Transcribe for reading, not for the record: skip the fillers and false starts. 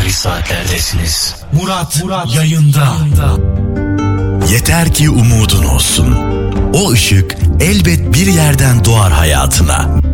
tarih saatlerdesiniz. Murat yayında. Yeter ki umudun olsun. O ışık elbet bir yerden doğar hayatına.